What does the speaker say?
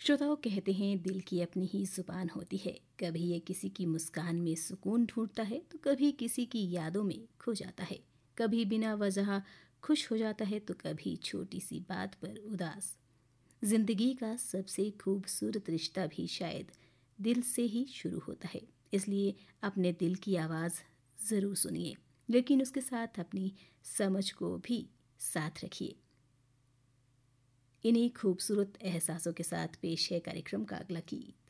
श्रोताओं कहते हैं दिल की अपनी ही जुबान होती है। कभी ये किसी की मुस्कान में सुकून ढूंढता है तो कभी किसी की यादों में खो जाता है। कभी बिना वजह खुश हो जाता है तो कभी छोटी सी बात पर उदास। जिंदगी का सबसे खूबसूरत रिश्ता भी शायद दिल से ही शुरू होता है। इसलिए अपने दिल की आवाज़ ज़रूर सुनिए, लेकिन उसके साथ अपनी समझ को भी साथ रखिए। इन्हीं खूबसूरत एहसासों के साथ पेश है कार्यक्रम का अगला गीत।